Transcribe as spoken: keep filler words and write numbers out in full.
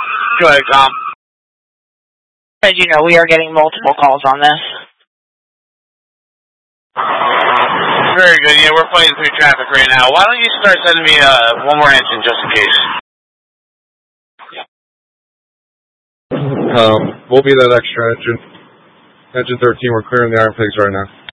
Go ahead, Tom. As you know, we are getting multiple calls on this. Very good. Yeah, we're fighting through traffic right now. Why don't you start sending me uh, one more engine just in case? Um, we'll be that extra engine. Engine thirteen, we're clearing the iron pigs right now.